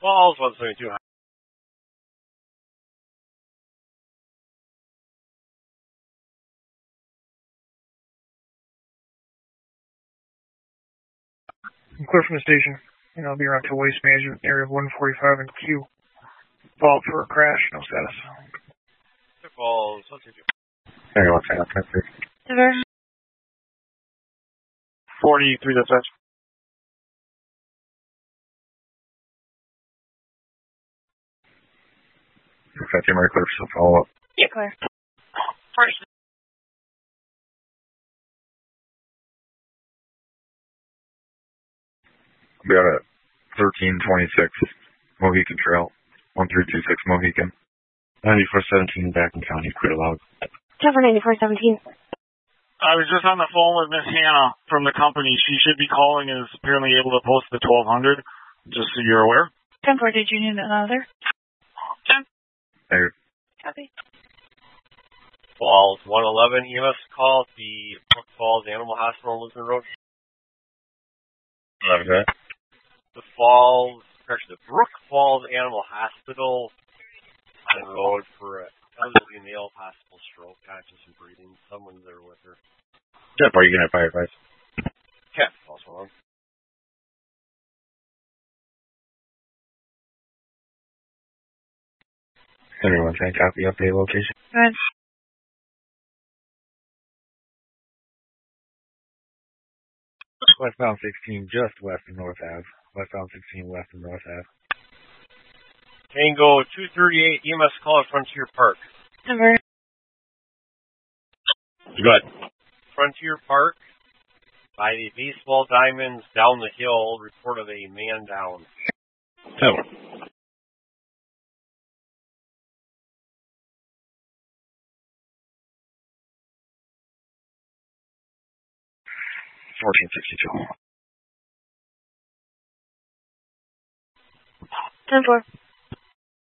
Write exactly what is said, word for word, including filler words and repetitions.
Falls, one seventy-two. I'm clear from the station, and I'll be around to waste management area of one forty-five and Q. Fault for a crash, no status. Falls, one seventy-two. Hey, what's that? Never. forty-three, that's it. That's your clear for follow up. Yeah, clear. First. I'll be out at thirteen twenty-six Mohican Trail, one three two six Mohican. ninety-four seventeen back in county, clear loud. Cover ninety-four seventeen. I was just on the phone with Miss Hannah from the company. She should be calling and is apparently able to post the twelve hundred, just so you're aware. ten four, did you need another? ten. Hey. Copy. Falls, one eleven, E M S call at the Brook Falls Animal Hospital on Lisbon Road. Okay. The Falls, correction, the Brook Falls Animal Hospital on the road for a elderly male, possible stroke, conscious and breathing. Someone's there with her. Jeff, are you going to fire advice? Cat falls along. Everyone, can I copy update location? Good. Westbound sixteen, just west of North Ave. Westbound sixteen, west of North Ave. Tango two thirty-eight, E M S call at Frontier Park. Cover. Go ahead. Frontier Park, by the baseball diamonds down the hill, report of a man down. Seven. fourteen sixty-two. ten four.